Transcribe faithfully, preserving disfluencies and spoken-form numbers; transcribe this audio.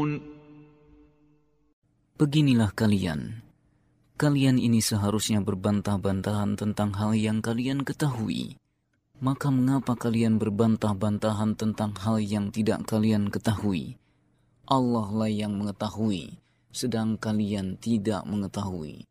Beginilah kalian. Kalian ini seharusnya berbantah-bantahan tentang hal yang kalian ketahui. Maka mengapa kalian berbantah-bantahan tentang hal yang tidak kalian ketahui? Allah lah yang mengetahui, sedang kalian tidak mengetahui.